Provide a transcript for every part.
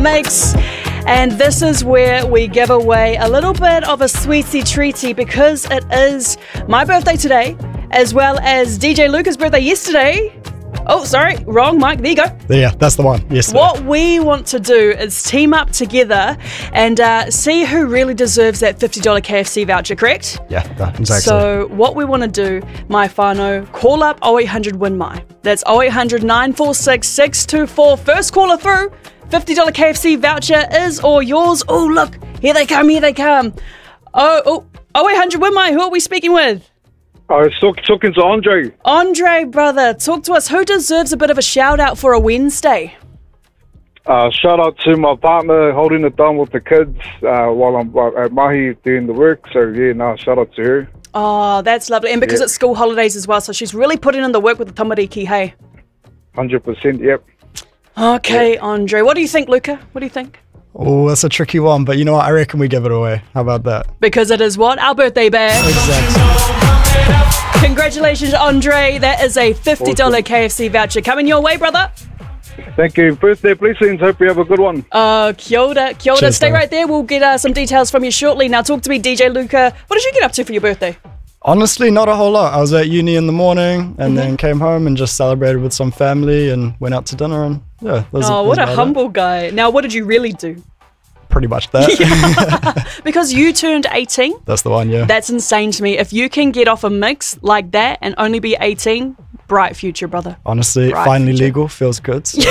Makes. And this is where we give away a little bit of a sweetie treaty because it is my birthday today, as well as DJ Luca's birthday yesterday. Oh, sorry, wrong mic. There you go. Yeah, that's the one. Yesterday. What we want to do is team up together and see who really deserves that $50 KFC voucher, correct? Yeah, exactly. So what we want to do, my whānau, call up 0800 Win My. That's 0800 946 624. First caller through, $50 KFC voucher is all yours. Oh, look, here they come, here they come. 0800 Win My, who are we speaking with? I was talking to Andre. Andre, brother, talk to us. Who deserves a bit of a shout out for a Wednesday? Shout out to my partner holding it down with the kids while I'm at Mahi doing the work. So, shout out to her. Oh, that's lovely. And because it's school holidays as well, so she's really putting in the work with the tamariki, hey? 100%, yep. Okay, yep. Andre. What do you think, Luca? What do you think? Oh, that's a tricky one, but you know what? I reckon we give it away. How about that? Because it is what? Our birthday bash. Exactly. Congratulations, Andre. That is a $50 KFC voucher coming your way, brother. Thank you. Birthday blessings. Hope you have a good one. Kia ora. Kia ora. Cheers, Stay brother. right there. We'll get some details from you shortly. Now talk to me, DJ Luca. What did you get up to for your birthday? Honestly, not a whole lot. I was at uni in the morning and then came home and just celebrated with some family and went out to dinner and what a humble guy. Now, what did you really do? Pretty much that. Because you turned 18. That's the one, yeah. That's insane to me. If you can get off a mix like that and only be 18, bright future, brother. Honestly, Bright finally future. legal. Feels good. So.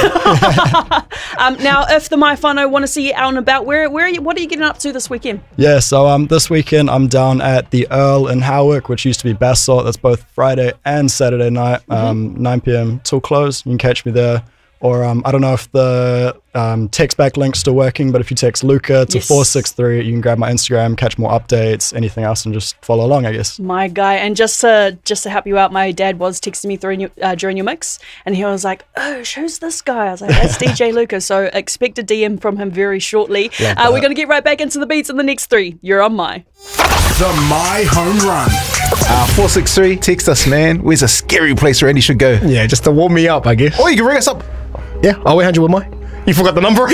Now, if the My Whānau want to see you out and about, where are you? What are you getting up to this weekend? Yeah, so this weekend I'm down at the Earl in Howick, which used to be Basalt. That's both Friday and Saturday night, 9 p.m. till close. You can catch me there. Or I don't know if the text back link's still working, but if you text Luca to 463, you can grab my Instagram, catch more updates, anything else, and just follow along, I guess. My guy. And just to help you out, my dad was texting me during your mix, and he was like, "Oh, who's this guy?" I was like, "That's DJ Luca." So expect a DM from him very shortly. We're going to get right back into the beats in the next 3. You're on My. The My Home Run. 463, text us, man. Where's a scary place Randy should go? Yeah, just to warm me up, I guess. Or you can ring us up. Yeah, 0800 with my. You forgot the number?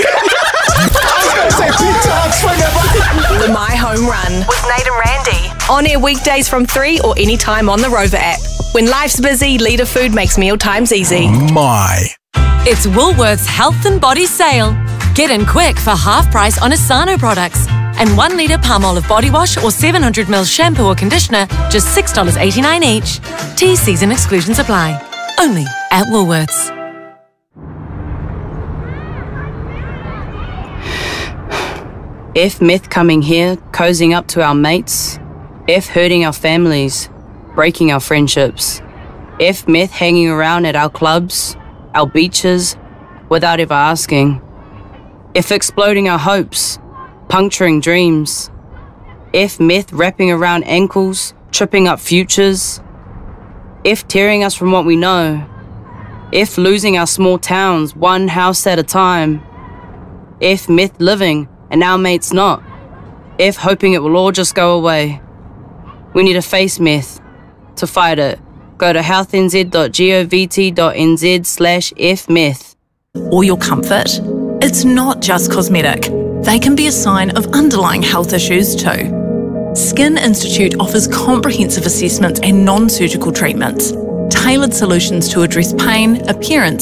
The My Home Run with Nate and Randy. On air weekdays from 3 or anytime on the Rover app. When life's busy, Leader Food makes meal times easy. My. It's Woolworths Health and Body Sale. Get in quick for half price on Asano products. And 1 litre palm olive body wash or 700ml shampoo or conditioner, just $6.89 each. T-season exclusions apply. Only at Woolworths. F meth coming here, cozying up to our mates. F hurting our families, breaking our friendships. F meth hanging around at our clubs, our beaches, without ever asking. F exploding our hopes, puncturing dreams. F meth wrapping around ankles, tripping up futures. F tearing us from what we know. F losing our small towns, one house at a time. F meth living, and our mates not. F hoping it will all just go away. We need to face meth. To fight it, go to healthnz.govt.nz/fmeth. Or your comfort. It's not just cosmetic. They can be a sign of underlying health issues too. Skin Institute offers comprehensive assessments and non-surgical treatments, tailored solutions to address pain, appearance,